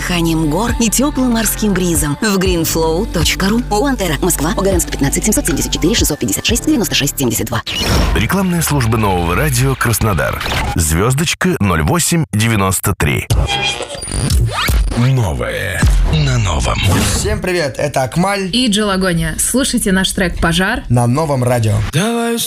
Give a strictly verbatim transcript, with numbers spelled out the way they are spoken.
дыханием гор и теплым морским бризом в грин флоу точка ру. Лантера, Москва, Огаренск, пятнадцать, семьсот семьдесят четыре, шестьсот пятьдесят шесть, девяносто шесть семьдесят два. Рекламная служба Нового радио Краснодар. Звездочка ноль восемь девяносто три. Новое на новом. Всем привет, это Акмаль и Джелагония. Слушайте наш трек «Пожар» на Новом радио. Давай